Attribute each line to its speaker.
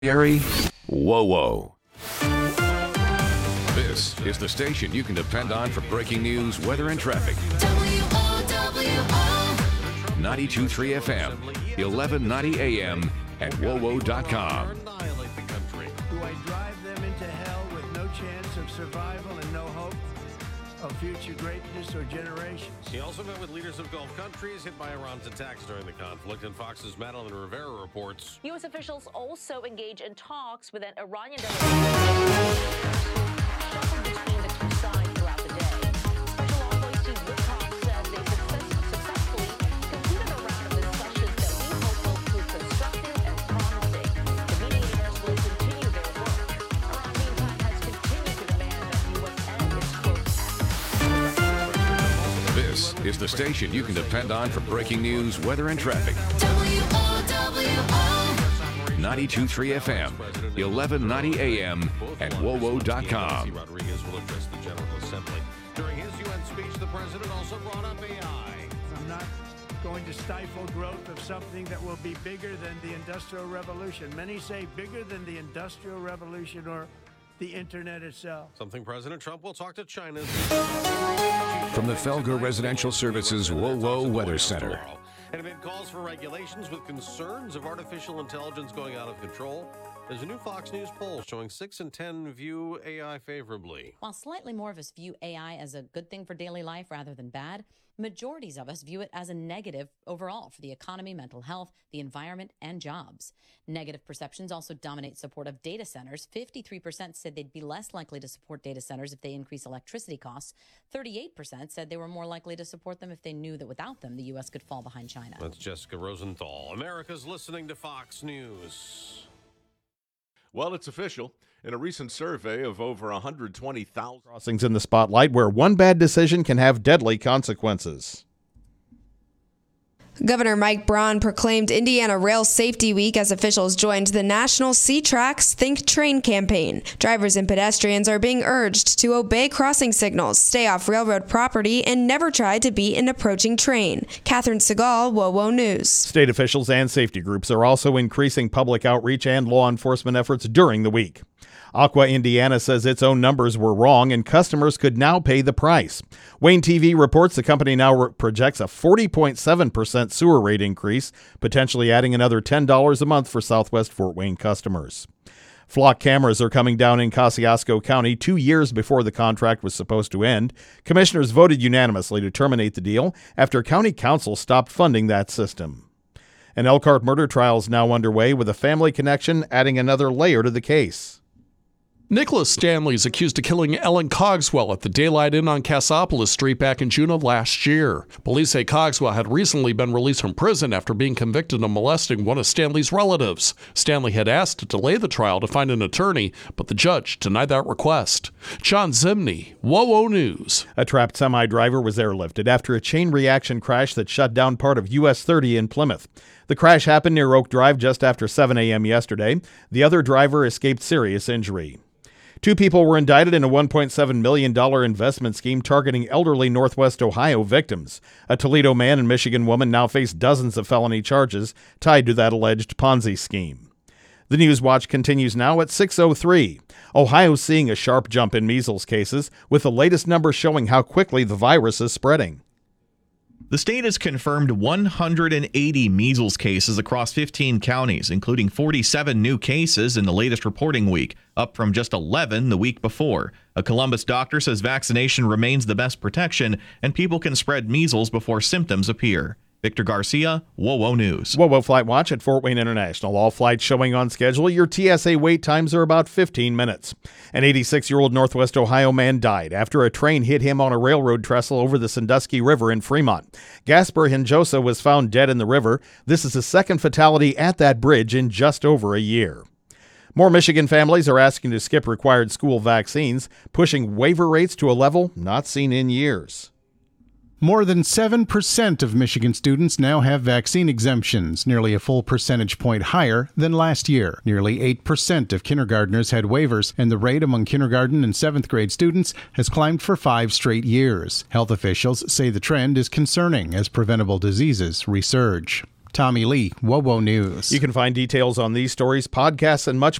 Speaker 1: WOWO. This is the station you can depend on for breaking news, weather, and traffic. WOWO. 92.3 FM, 1190 AM, at WOWO.com.
Speaker 2: Do I drive them into hell with no chance of survival and no hope of future greatness or generations?
Speaker 3: He also met with leaders of Gulf countries hit by Iran's attacks during the conflict, and Fox's Madeline Rivera reports.
Speaker 4: U.S. officials also engage in talks with an Iranian delegation between the two sides throughout the day. Special envoy Steve Witkoff says they successfully concluded a round of discussions that we hope will prove constructive and promising. The mediators will continue their work. Iran, meantime, has continued to demand that U.S. end its quote.
Speaker 1: This is the station you can depend on for breaking news, weather, and traffic.
Speaker 4: WOWO.
Speaker 1: 92.3 FM, 1190 AM, at WOWO.com.
Speaker 3: Rodriguez will address the General Assembly. During his UN speech, the president also brought up AI.
Speaker 2: I'm not going to stifle growth of something that will be bigger than the Industrial Revolution. Many say bigger than the Industrial Revolution or the Internet itself.
Speaker 3: Something President Trump will talk to China's.
Speaker 1: From the Felger Residential Services WOWO Weather Center.
Speaker 3: And amid calls for regulations with concerns of artificial intelligence going out of control, there's a new Fox News poll showing 6 in 10 view AI favorably.
Speaker 5: While slightly more of us view AI as a good thing for daily life rather than bad, majorities of us view it as a negative overall for the economy, mental health, the environment, and jobs. Negative perceptions also dominate support of data centers. 53% said they'd be less likely to support data centers if they increase electricity costs. 38% said they were more likely to support them if they knew that without them, the U.S. could fall behind China.
Speaker 3: That's Jessica Rosenthal. America's listening to Fox News.
Speaker 6: Well, it's official. In a recent survey of over 120,000
Speaker 7: crossings in the spotlight where one bad decision can have deadly consequences.
Speaker 8: Governor Mike Braun proclaimed Indiana Rail Safety Week as officials joined the national C-Tracks Think Train campaign. Drivers and pedestrians are being urged to obey crossing signals, stay off railroad property, and never try to beat an approaching train. Catherine Segal, WOWO News.
Speaker 7: State officials and safety groups are also increasing public outreach and law enforcement efforts during the week. Aqua Indiana says its own numbers were wrong and customers could now pay the price. Wayne TV reports the company now projects a 40.7% sewer rate increase, potentially adding another $10 a month for Southwest Fort Wayne customers. Flock cameras are coming down in Kosciuszko County 2 years before the contract was supposed to end. Commissioners voted unanimously to terminate the deal after County Council stopped funding that system. An Elkhart murder trial is now underway with a family connection adding another layer to the case.
Speaker 9: Nicholas Stanley is accused of killing Ellen Cogswell at the Daylight Inn on Cassopolis Street back in June of last year. Police say Cogswell had recently been released from prison after being convicted of molesting one of Stanley's relatives. Stanley had asked to delay the trial to find an attorney, but the judge denied that request. John Zimney, WOWO News.
Speaker 7: A trapped semi-driver was airlifted after a chain reaction crash that shut down part of US 30 in Plymouth. The crash happened near Oak Drive just after 7 a.m. yesterday. The other driver escaped serious injury. 2 people were indicted in a $1.7 million investment scheme targeting elderly Northwest Ohio victims. A Toledo man and Michigan woman now face dozens of felony charges tied to that alleged Ponzi scheme. The News Watch continues now at 6:03. Ohio's seeing a sharp jump in measles cases, with the latest numbers showing how quickly the virus is spreading.
Speaker 10: The state has confirmed 180 measles cases across 15 counties, including 47 new cases in the latest reporting week, up from just 11 the week before. A Columbus doctor says vaccination remains the best protection, and people can spread measles before symptoms appear. Victor Garcia, WOWO News.
Speaker 7: WOWO Flight Watch at Fort Wayne International. All flights showing on schedule. Your TSA wait times are about 15 minutes. An 86-year-old Northwest Ohio man died after a train hit him on a railroad trestle over the Sandusky River in Fremont. Gasper Hinjosa was found dead in the river. This is the second fatality at that bridge in just over a year. More Michigan families are asking to skip required school vaccines, pushing waiver rates to a level not seen in years.
Speaker 11: More than 7% of Michigan students now have vaccine exemptions, nearly a full percentage point higher than last year. Nearly 8% of kindergartners had waivers, and the rate among kindergarten and 7th grade students has climbed for 5 straight years. Health officials say the trend is concerning as preventable diseases resurge. Tommy Lee, WOWO News.
Speaker 7: You can find details on these stories, podcasts, and much